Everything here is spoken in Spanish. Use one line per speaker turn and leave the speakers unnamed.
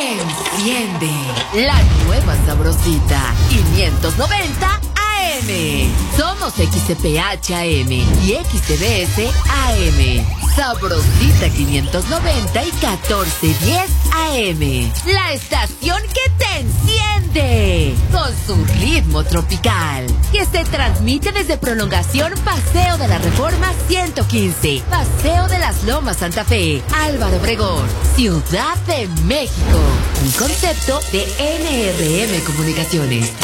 Enciende la nueva sabrosita 590 AM. Somos XCPH AM y XCBS AM. Sabrosita 590 y 1410 AM. La estación que te enciende con su ritmo tropical. Que se transmite desde Prolongación Paseo de la Reforma 115. Paseo de las Lomas Santa Fe. Álvaro Obregón, Ciudad de México. Un concepto de NRM Comunicaciones.